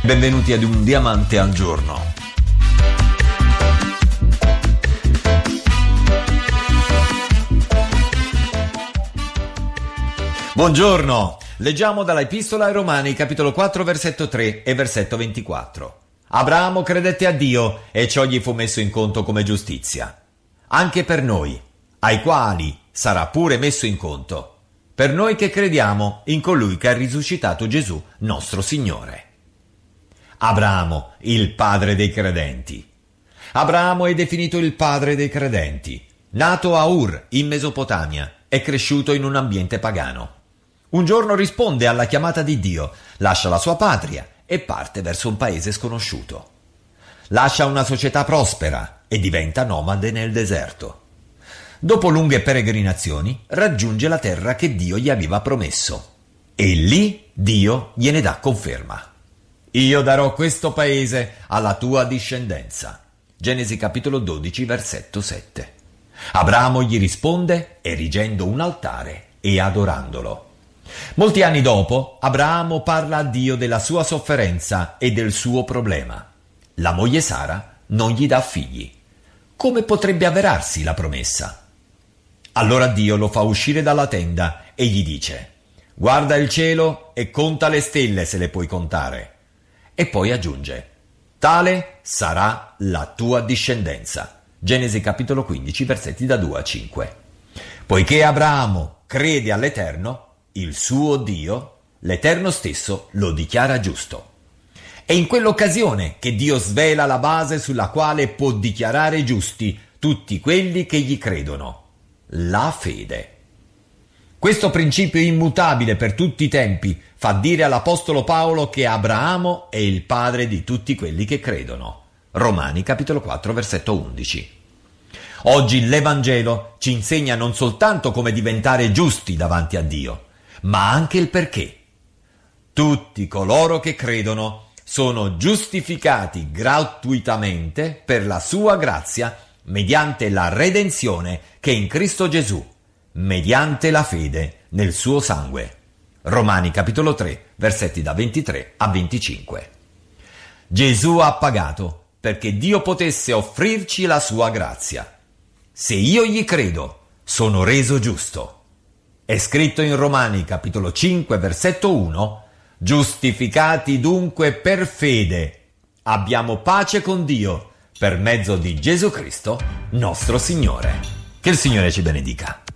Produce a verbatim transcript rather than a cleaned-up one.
Benvenuti ad Un Diamante al Giorno. Buongiorno! Leggiamo dalla Epistola ai Romani, capitolo quattro, versetto tre e versetto ventiquattro. Abramo credette a Dio e ciò gli fu messo in conto come giustizia. Anche per noi, ai quali sarà pure messo in conto, per noi che crediamo in colui che ha risuscitato Gesù, nostro Signore. Abramo, il padre dei credenti. Abramo è definito il padre dei credenti. Nato a Ur, in Mesopotamia, è cresciuto in un ambiente pagano. Un giorno risponde alla chiamata di Dio, lascia la sua patria e parte verso un paese sconosciuto. Lascia una società prospera e diventa nomade nel deserto. Dopo lunghe peregrinazioni raggiunge la terra che Dio gli aveva promesso e lì Dio gliene dà conferma. Io darò questo paese alla tua discendenza. Genesi capitolo dodici, versetto sette. Abramo gli risponde erigendo un altare e adorandolo. Molti anni dopo, Abramo parla a Dio della sua sofferenza e del suo problema. La moglie Sara non gli dà figli. Come potrebbe avverarsi la promessa? Allora Dio lo fa uscire dalla tenda e gli dice: guarda il cielo e conta le stelle se le puoi contare. E poi aggiunge: tale sarà la tua discendenza. Genesi capitolo quindici, versetti da due a cinque. Poiché Abramo crede all'Eterno, il suo Dio, l'Eterno stesso lo dichiara giusto. È in quell'occasione che Dio svela la base sulla quale può dichiarare giusti tutti quelli che gli credono: la fede. Questo principio immutabile per tutti i tempi fa dire all'Apostolo Paolo che Abramo è il padre di tutti quelli che credono. Romani capitolo quattro, versetto undici. Oggi l'Evangelo ci insegna non soltanto come diventare giusti davanti a Dio, ma anche il perché. Tutti coloro che credono sono giustificati gratuitamente per la sua grazia mediante la redenzione che è in Cristo Gesù, mediante la fede nel suo sangue. Romani capitolo tre, versetti da ventitré a venticinque. Gesù ha pagato perché Dio potesse offrirci la sua grazia. Se io gli credo, sono reso giusto. È scritto in Romani capitolo cinque, versetto uno: giustificati dunque per fede, abbiamo pace con Dio per mezzo di Gesù Cristo, nostro Signore. Che il Signore ci benedica.